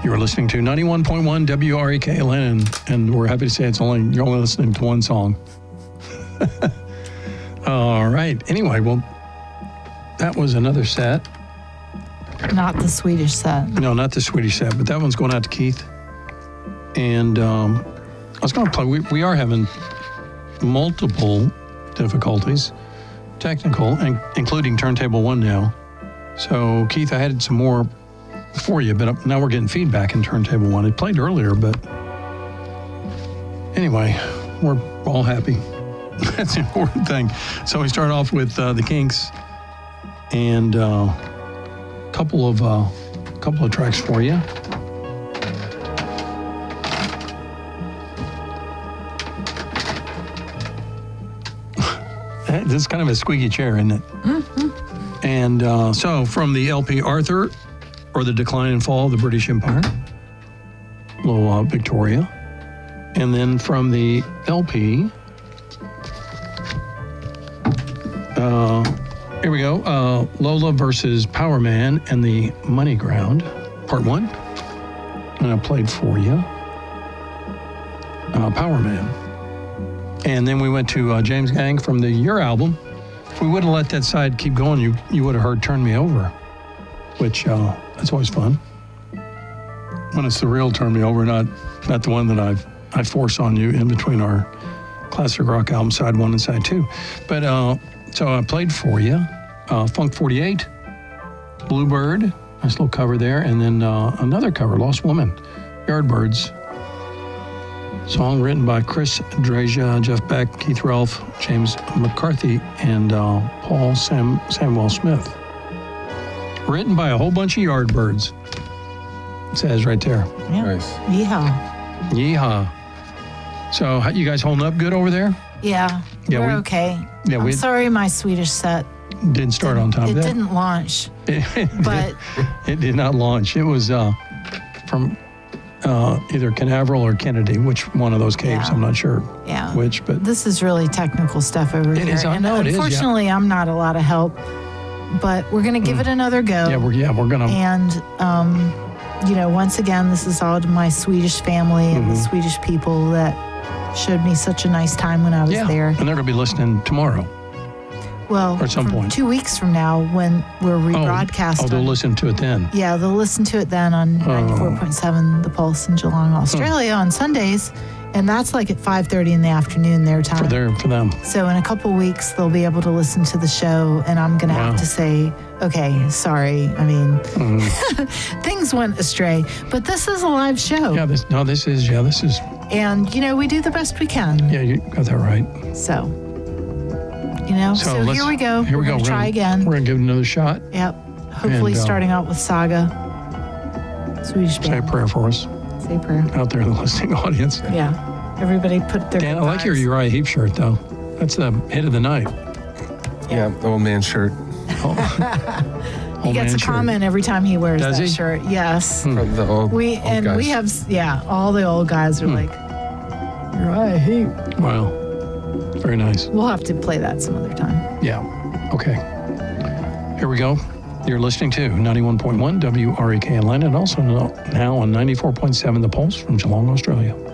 You are listening to 91.1 WREK Atlanta, and we're happy to say you're only listening to one song. All right. Anyway, well, that was another set. Not the Swedish set. No, not the Swedish set, but that one's going out to Keith. And I was going to play. We are having multiple difficulties, technical, and including turntable 1 now. So, Keith, I had some more for you, but now we're getting feedback in turntable 1. It played earlier, but anyway, we're all happy. That's the important thing. So we start off with the Kinks and a couple of tracks for you. This is kind of a squeaky chair, isn't it? Mm-hmm. And so from the LP Arthur, or The Decline and Fall of the British Empire, little Victoria. And then from the LP, here we go, Lola versus Power Man and the Money Ground, Part 1. And I played for you Power Man. And then we went to James Gang from Your album. If we would have let that side keep going, you would have heard Turn Me Over, which that's always fun. When it's the real Turn Me Over, not the one that I force on you in between our classic rock album, side 1 and side 2. But so I played for you Funk 48, Bluebird, nice little cover there, and then another cover, Lost Woman, Yardbirds. Song written by Chris Draja, Jeff Beck, Keith Relf, James McCarthy, and Paul Samuel Smith. Written by a whole bunch of Yardbirds. It says right there. Yeah. Nice. Yeehaw. Yeehaw. So, you guys holding up good over there? Yeah, we're okay. Yeah, I'm sorry my Swedish set didn't start on time. It didn't launch. But it did not launch. It was from either Canaveral or Kennedy, which one of those caves, yeah. I'm not sure yeah. which. But this is really technical stuff over here. It is, I know it is. Unfortunately, I'm not a lot of help, but we're going to give it another go. Yeah, we're going to. And, once again, this is all to my Swedish family and the Swedish people that showed me such a nice time when I was there. And they're going to be listening tomorrow. Well, at some point. 2 weeks from now when we're rebroadcasting. Oh, they'll listen to it then. Yeah, they'll listen to it then on 94.7 The Pulse in Geelong, Australia on Sundays. And that's like at 5:30 in the afternoon their time. For them. So in a couple weeks, they'll be able to listen to the show. And I'm going to have to say, okay, sorry. I mean, things went astray. But this is a live show. Yeah, this is. And, we do the best we can. Yeah, you got that right. So here we go. Here we go. We're going to try again. We're going to give it another shot. Yep. Hopefully starting out with Saga. Swedish band. Say a prayer for us. Say a prayer. Out there in the listening audience. Yeah. Everybody put their Dan, I like your Uriah Heep shirt, though. That's the hit of the night. Yeah, the old man shirt. He gets a comment every time he wears that shirt. Yes. From the old guys. We have, all the old guys are like, Uriah Heep. Wow. Very nice. We'll have to play that some other time. Yeah. Okay. Here we go. You're listening to 91.1 WREK Atlanta and also now on 94.7 The Pulse from Geelong, Australia.